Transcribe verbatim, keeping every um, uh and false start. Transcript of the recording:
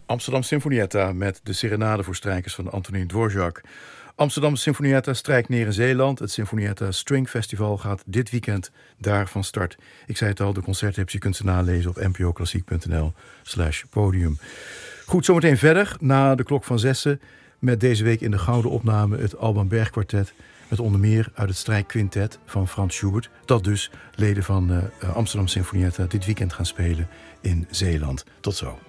Amsterdam Sinfonietta met de serenade voor strijkers van Antonin Dvorak. Amsterdam Sinfonietta strijkt neer in Zeeland. Het Sinfonietta String Festival gaat dit weekend daar van start. Ik zei het al, de concerttips, je kunt ze nalezen op npoklassiek.nl slash podium. Goed, zometeen verder, na de klok van zessen, met deze week in de gouden opname het Alban Berg Kwartet, met onder meer uit het strijkquintet van Franz Schubert, dat dus leden van uh, Amsterdam Sinfonietta dit weekend gaan spelen in Zeeland. Tot zo.